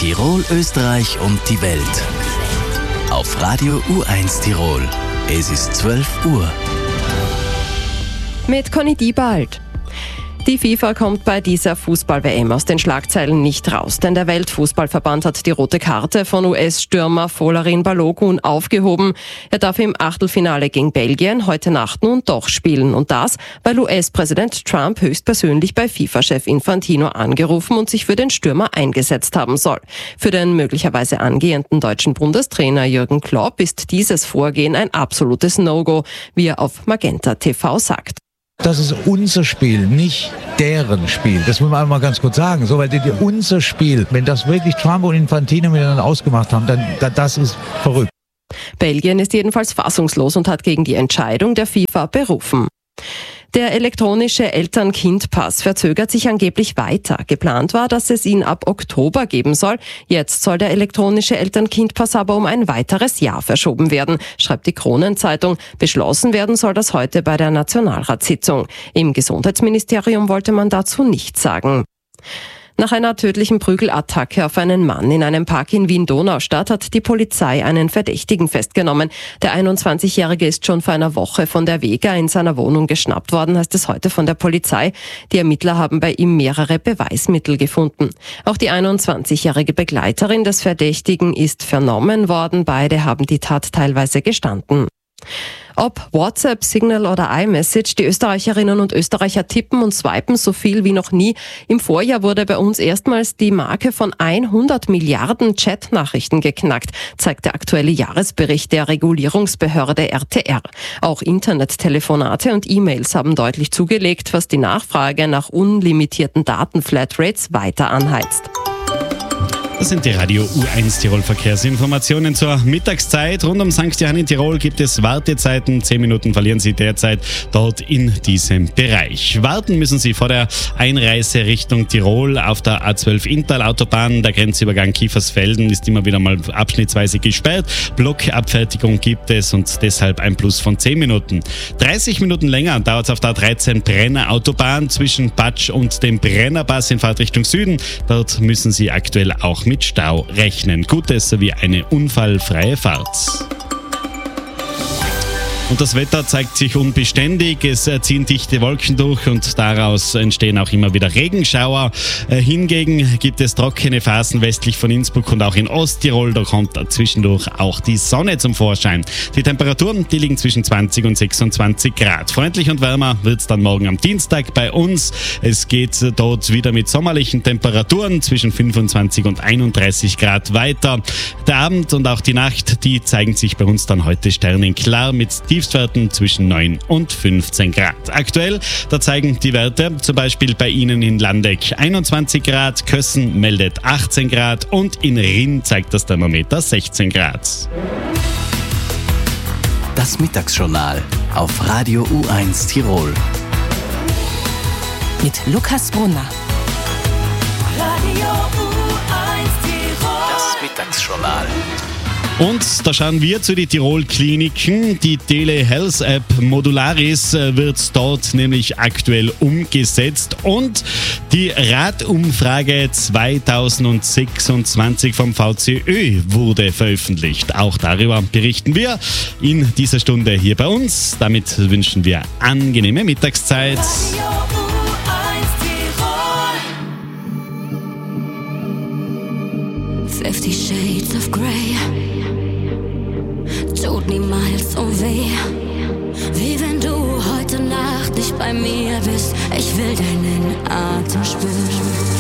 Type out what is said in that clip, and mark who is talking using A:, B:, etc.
A: Tirol, Österreich und die Welt. Auf Radio U1 Tirol. Es ist 12 Uhr.
B: Mit Conny Diebald. Die FIFA kommt bei dieser Fußball-WM aus den Schlagzeilen nicht raus, denn der Weltfußballverband hat die rote Karte von US-Stürmer Folarin Balogun aufgehoben. Er darf im Achtelfinale gegen Belgien heute Nacht nun doch spielen. Und das, weil US-Präsident Trump höchstpersönlich bei FIFA-Chef Infantino angerufen und sich für den Stürmer eingesetzt haben soll. Für den möglicherweise angehenden deutschen Bundestrainer Jürgen Klopp ist dieses Vorgehen ein absolutes No-Go, wie er auf Magenta TV sagt.
C: Das ist unser Spiel, nicht deren Spiel. Das muss man einmal ganz kurz sagen. So, weil unser Spiel, wenn das wirklich Trump und Infantino miteinander ausgemacht haben, dann das ist verrückt.
B: Belgien ist jedenfalls fassungslos und hat gegen die Entscheidung der FIFA berufen. Der elektronische Eltern-Kind-Pass verzögert sich angeblich weiter. Geplant war, dass es ihn ab Oktober geben soll. Jetzt soll der elektronische Eltern-Kind-Pass aber um ein weiteres Jahr verschoben werden, schreibt die Kronenzeitung. Beschlossen werden soll das heute bei der Nationalratssitzung. Im Gesundheitsministerium wollte man dazu nichts sagen. Nach einer tödlichen Prügelattacke auf einen Mann in einem Park in Wien-Donaustadt hat die Polizei einen Verdächtigen festgenommen. Der 21-Jährige ist schon vor einer Woche von der Vega in seiner Wohnung geschnappt worden, heißt es heute von der Polizei. Die Ermittler haben bei ihm mehrere Beweismittel gefunden. Auch die 21-jährige Begleiterin des Verdächtigen ist vernommen worden. Beide haben die Tat teilweise gestanden. Ob WhatsApp, Signal oder iMessage, die Österreicherinnen und Österreicher tippen und swipen so viel wie noch nie. Im Vorjahr wurde bei uns erstmals die Marke von 100 Milliarden Chatnachrichten geknackt, zeigt der aktuelle Jahresbericht der Regulierungsbehörde RTR. Auch Internettelefonate und E-Mails haben deutlich zugelegt, was die Nachfrage nach unlimitierten Datenflatrates weiter anheizt.
D: Das sind die Radio U1 Tirol Verkehrsinformationen zur Mittagszeit. Rund um St. Johann in Tirol gibt es Wartezeiten. 10 Minuten verlieren Sie derzeit dort in diesem Bereich. Warten müssen Sie vor der Einreise Richtung Tirol auf der A12 Inntal-Autobahn. Der Grenzübergang Kiefersfelden ist immer wieder mal abschnittsweise gesperrt. Blockabfertigung gibt es und deshalb ein Plus von 10 Minuten. 30 Minuten länger dauert es auf der A13 Brenner Autobahn zwischen Patsch und dem Brennerpass in Fahrtrichtung Süden. Dort müssen Sie aktuell auch mit Stau rechnen. Gutes sowie eine unfallfreie Fahrt. Und das Wetter zeigt sich unbeständig. Es ziehen dichte Wolken durch und daraus entstehen auch immer wieder Regenschauer. Hingegen gibt es trockene Phasen westlich von Innsbruck und auch in Osttirol. Da kommt zwischendurch auch die Sonne zum Vorschein. Die Temperaturen, die liegen zwischen 20 und 26 Grad. Freundlich und wärmer wird es dann morgen am Dienstag bei uns. Es geht dort wieder mit sommerlichen Temperaturen zwischen 25 und 31 Grad weiter. Der Abend und auch die Nacht, die zeigen sich bei uns dann heute sternenklar mit Tiefstwerten zwischen 9 und 15 Grad. Aktuell, da zeigen die Werte zum Beispiel bei Ihnen in Landeck 21 Grad, Kössen meldet 18 Grad und in Rinn zeigt das Thermometer 16 Grad.
A: Das Mittagsjournal auf Radio U1 Tirol.
E: Mit Lukas Brunner.
A: Radio U1 Tirol. Das Mittagsjournal.
D: Und da schauen wir zu den Tirol-Kliniken. Die Telehealth-App Modularis wird dort nämlich aktuell umgesetzt. Und die Radumfrage 2026 vom VCÖ wurde veröffentlicht. Auch darüber berichten wir in dieser Stunde hier bei uns. Damit wünschen wir angenehme Mittagszeit.
F: 50 Shades of Grey tut niemals so weh, wie wenn du heute Nacht nicht bei mir bist. Ich will deinen Atem spüren.